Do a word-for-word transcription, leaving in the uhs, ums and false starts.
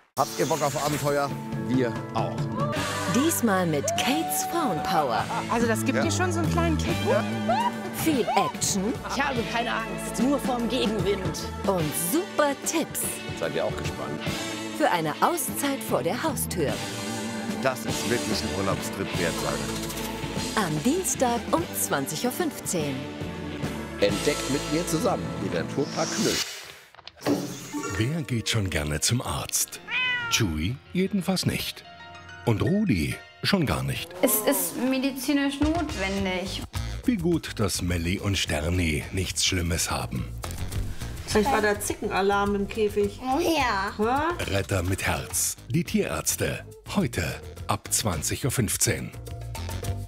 Habt ihr Bock auf Abenteuer? Wir auch. Diesmal mit Kates Frauenpower. Also das gibt Ja. dir schon so einen kleinen Kick, ne? Viel Action Ich habe keine Angst, nur vorm Gegenwind. und super Tipps Seid ihr auch gespannt? für eine Auszeit vor der Haustür. Das ist wirklich ein Urlaubstrip wert, Leute. Am Dienstag um zwanzig Uhr fünfzehn. Entdeckt mit mir zusammen den Naturpark Knüll. Wer geht schon gerne zum Arzt? Chewie jedenfalls nicht. Und Rudi schon gar nicht. Es ist medizinisch notwendig. Wie gut, dass Melli und Sterni nichts Schlimmes haben. Vielleicht war der Zickenalarm im Käfig. Oh ja. Ha? Retter mit Herz. Die Tierärzte. Heute ab zwanzig Uhr fünfzehn.